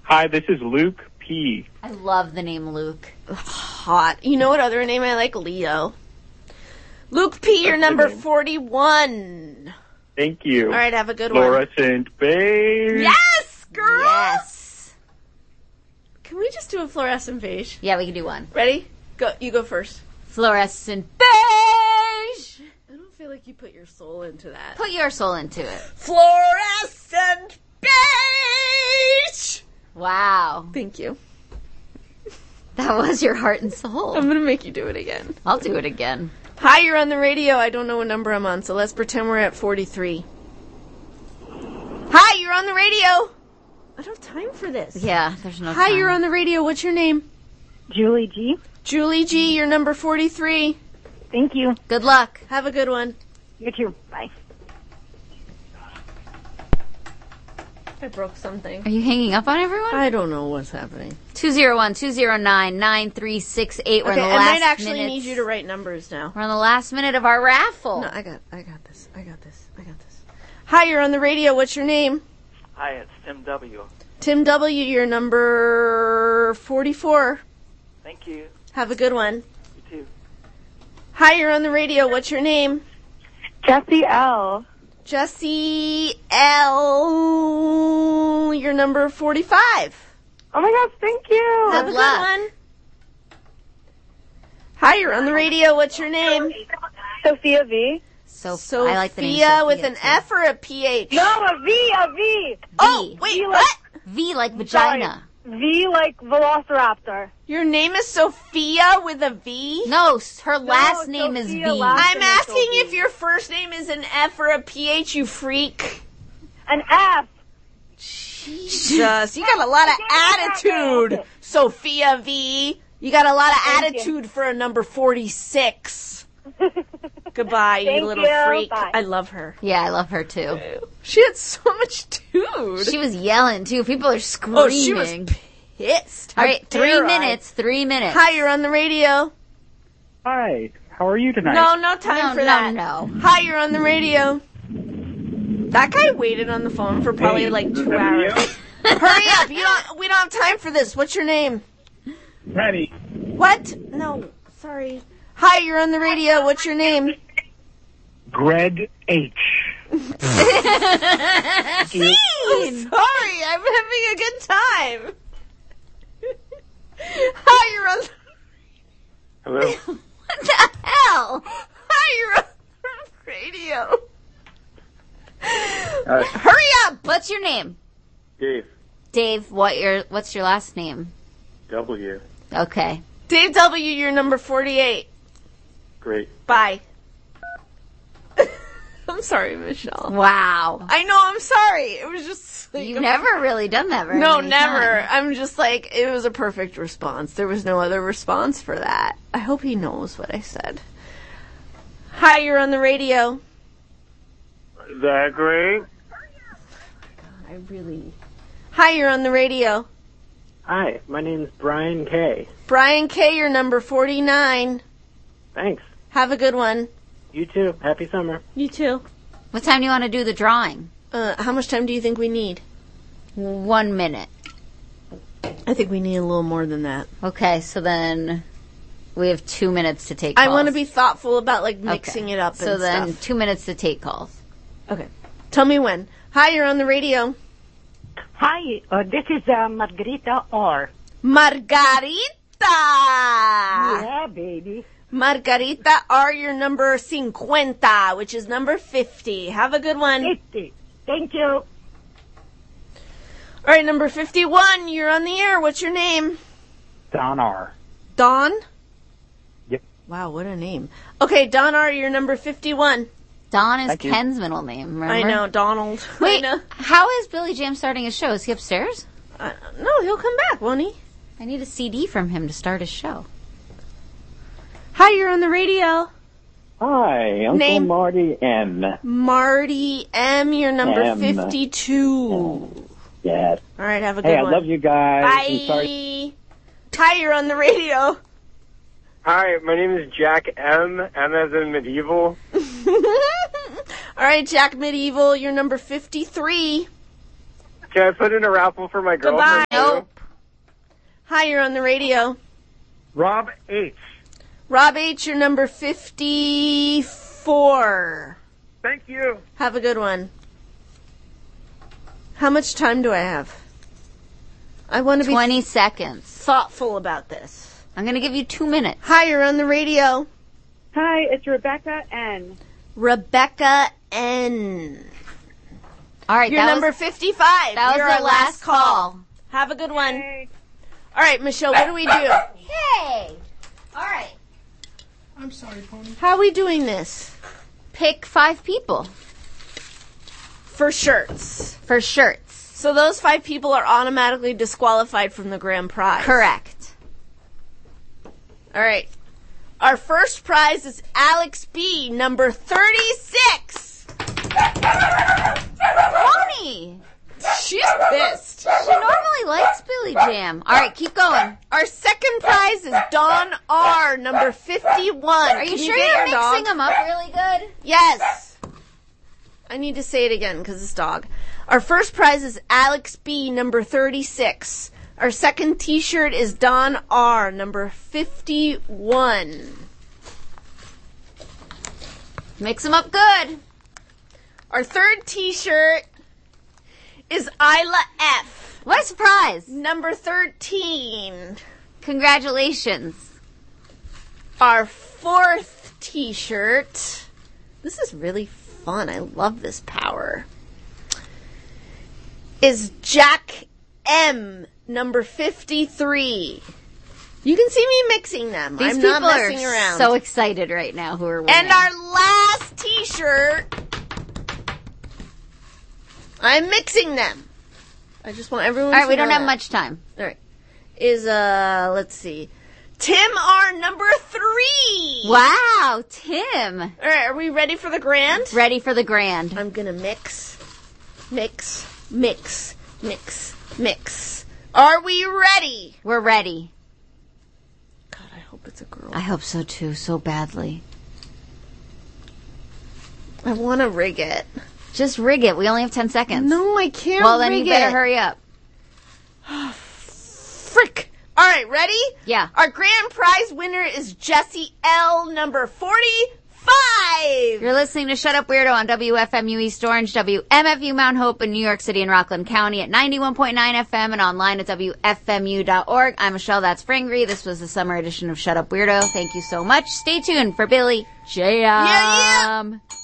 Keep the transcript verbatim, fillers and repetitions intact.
Hi, this is Luke P. I love the name Luke. Hot. You know what other name I like? Leo. Luke P, you're number forty-one. Thank you. All right, have a good one. Fluorescent beige. Yes, girl! Yes. Can we just do a fluorescent beige? Yeah, we can do one. Ready? Go. You go first. Fluorescent beige. I don't feel like you put your soul into that. Put your soul into it. Fluorescent beige! Wow. Thank you. That was your heart and soul. I'm going to make you do it again. I'll do it again. Hi, you're on the radio. I don't know what number I'm on, so let's pretend we're at forty-three. Hi, you're on the radio. I don't have time for this. Yeah, there's no Hi, time. you're on the radio. What's your name? Julie G. Julie G, you're number forty-three. Thank you. Good luck. Have a good one. You too. Bye. I broke something. Are you hanging up on everyone? I don't know what's happening. two zero one, two zero nine, nine three six eight. We're Okay, in the I last might actually minutes. need you to write numbers now. We're on the last minute of our raffle. No, I got I got this. I got this. I got this. Hi, you're on the radio. What's your name? Hi, it's Tim W. Tim W, you're number forty-four. Thank you. Have a good one. You too. Hi, you're on the radio. What's your name? Jesse L. Jesse L. You're number forty-five. Oh my gosh, thank you. Have a luck. good one. Hi, you're on the radio. What's your name? Sophia V. So, Sophia I like the name Sophia with an too. F or a P H? No, a V, a V. Oh, wait, V like- what? V like vagina. V like Velociraptor. Your name is Sophia with a V? No, s- her last name is Sophia V. last- I'm asking initial if V. your first name is an F or a P H, you freak. An F. Jesus, you got a lot of attitude, Sophia V. You got a lot of Thank attitude for a number forty-six. Goodbye, you Thank little you. freak. Bye. I love her. Yeah, I love her too. She had so much dude. She was yelling too. People are screaming. oh, she was pissed. All right, How three dare I? minutes. Three minutes. Hi, you're on the radio. Hi, how are you tonight? No, no time No, for no, that. no. Hi, you're on the radio. That guy waited on the phone for probably Hey, like is two this hours. Emilio? Hurry up! You don't. We don't have time for this. What's your name? Ready. What? No, sorry. Hi, you're on the radio. What's your name? Greg H. I'm sorry. I'm having a good time. Hi, you're on. The... Hello. What the hell? Hi, you're on the radio. Uh, Hurry up! What's your name? Dave Dave. What your? What's your last name? W. Okay. Dave W, you're number forty-eight. Great. Bye. I'm sorry, Michelle. Wow. I know, I'm sorry. It was just... Like, You've never really done that very No, many never. times. I'm just like, it was a perfect response. There was no other response for that. I hope he knows what I said. Hi, you're on the radio. That great? I really... Hi, you're on the radio. Hi, my name's Brian K. Brian K, you're number forty-nine. Thanks. Have a good one. You too. Happy summer. You too. What time do you want to do the drawing? Uh, how much time do you think we need? One minute. I think we need a little more than that. Okay, so then we have two minutes to take I calls. want to be thoughtful about, like, mixing Okay. it up So and then stuff. two minutes to take calls. Okay. Tell me when. Hi, you're on the radio. Hi, uh, this is uh, Margarita R. Margarita! Yeah, baby. Margarita R, your number cincuenta, which is number fifty. Have a good one. fifty. Thank you. All right, number fifty-one, you're on the air. What's your name? Don R. Don? Yep. Wow, what a name. Okay, Don R, you're number fifty-one. Don is Thank you. Ken's middle name, remember? I know, Donald. Wait, I know. how is Billy Jam starting his show? Is he upstairs? Uh, no, he'll come back, won't he? I need a C D from him to start his show. Hi, you're on the radio. Hi, Uncle Name? Marty M. Marty M, you're number M. fifty-two. Yes. All right, have a good Hey, I one. love you guys. Bye. I'm sorry. Hi, you're on the radio. Hi, my name is Jack M. M as in medieval. All right, Jack Medieval, you're number fifty-three. Can I put in a raffle for my girlfriend? Goodbye. too? Nope. Hi, you're on the radio. Rob H. Rob H, you're number fifty-four. Thank you. Have a good one. How much time do I have? I want to be twenty seconds. thoughtful about this. I'm going to give you two minutes. Hi, you're on the radio. Hi, it's Rebecca N. Rebecca N. All right, You're that number was, fifty-five. that was You're the our last call. Have a good one. Hey. All right, Michelle, what do we do? Hey! All right. I'm sorry, Pony. How are we doing this? Pick five people For shirts. for shirts. So those five people are automatically disqualified from the grand prize. Correct. All right. Our first prize is Alex B, number thirty-six. Pony! She's pissed. She normally likes Billy Jam. All right, keep going. Our second prize is Dawn R, number fifty-one. Are you Can sure get you're your mixing dog? them up really good? Yes. I need to say it again because it's dog. Our first prize is Alex B, number thirty-six. Our second t-shirt is Don R, number fifty-one. Mix them up good. Our third t-shirt is Isla F, What a surprise. number thirteen. Congratulations. Our fourth t-shirt. This is really fun. I love this power. Is Jack M, number fifty-three. You can see me mixing them. These I'm people not messing are around. so excited right now who are winning. And our last t-shirt, I'm mixing them. I just want everyone All to right, we don't know have that. much time. All right. Is, uh, let's see. Tim R, number three. Wow, Tim. All right, are we ready for the grand? Ready for the grand. I'm gonna mix, mix, mix, mix, mix. Are we ready? We're ready. God, I hope it's a girl. I hope so too, so badly. I want to rig it. Just rig it. We only have ten seconds. No, I can't Well, then rig you better it. hurry up. Frick. All right, ready? Yeah. Our grand prize winner is Jessie L, number forty-five. You're listening to Shut Up Weirdo on W F M U East Orange, W M F U Mount Hope in New York City and Rockland County at ninety-one point nine F M and online at W F M U dot org. I'm Michelle, that's Fringry. This was the summer edition of Shut Up Weirdo. Thank you so much. Stay tuned for Billy Jam. Yeah, yeah.